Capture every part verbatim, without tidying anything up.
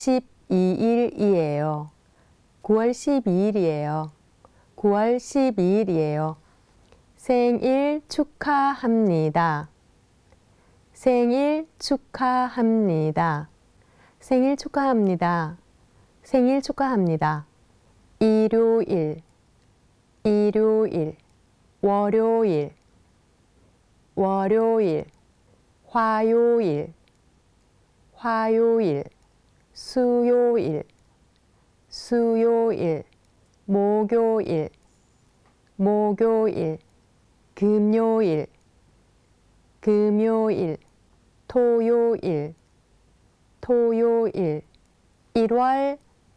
십이 일이에요. 구월 십이일이에요. 구월 십이일이에요. 생일 축하합니다. 생일 축하합니다. 생일 축하합니다. 생일 축하합니다. 일요일, 일요일, 월요일, 월요일, 화요일, 화요일, 수요일, 수요일, 목요일, 목요일, 금요일, 금요일, 토요일, 토요일, 일월,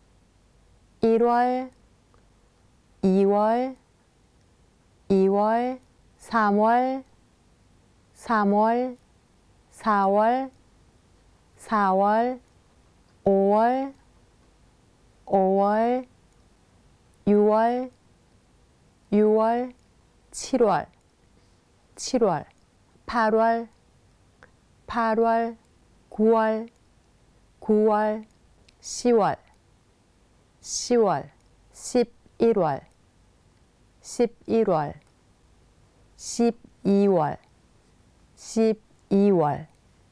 일월, 이월, 이월, 삼월, 삼월, 사월, 사월, 오월, 오월, 유월, 유월, 칠월, 칠월, 팔월, 팔월, 구월, 구월, 시월, 시월, 십일월, 십일월, 십이월, 십이월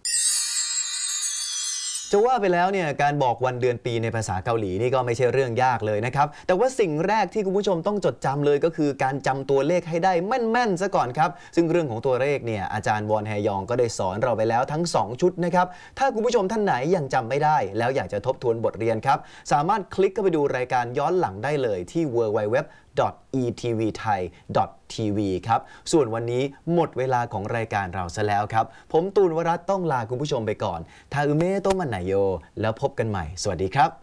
จะว่าไปแล้วเนี่ยการบอกวันเดือนปีในภาษาเกาหลีนี่ก็ไม่ใช่เรื่องยากเลยนะครับแต่ว่าสิ่งแรกที่คุณผู้ชมต้องจดจำเลยก็คือการจำตัวเลขให้ได้แม่นๆซะก่อนครับซึ่งเรื่องของตัวเลขเนี่ยอาจารย์วอนแฮยองก็ได้สอนเราไปแล้วทั้งสองชุดนะครับถ้าคุณผู้ชมท่านไหนยังจำไม่ได้แล้วอยากจะทบทวนบทเรียนครับสามารถคลิกเข้าไปดูรายการย้อนหลังได้เลยที่ ดับเบิลยู ดับเบิลยู ดับเบิลยู ดอท อี ที วี ไทย ดอท ที วี ครับส่วนวันนี้หมดเวลาของรายการเราซะแล้วครับผมตูนวรัตน์ต้องลาคุณผู้ชมไปก่อนทาอุเมะโตะมันไนโยแล้วพบกันใหม่สวัสดีครับ